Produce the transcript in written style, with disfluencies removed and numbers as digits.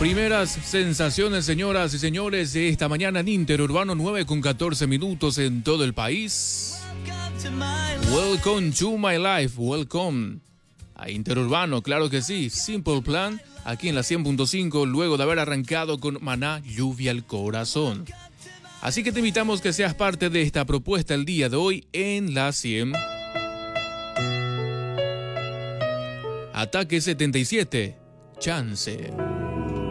Primeras sensaciones, señoras y señores, de esta mañana en Interurbano, 9:14 en todo el país. Welcome to my life, welcome a Interurbano, claro que sí. Simple Plan, aquí en la 100.5, luego de haber arrancado con Maná, Lluvia al Corazón. Así que te invitamos que seas parte de esta propuesta el día de hoy en la 100. Ataque 77, Chance.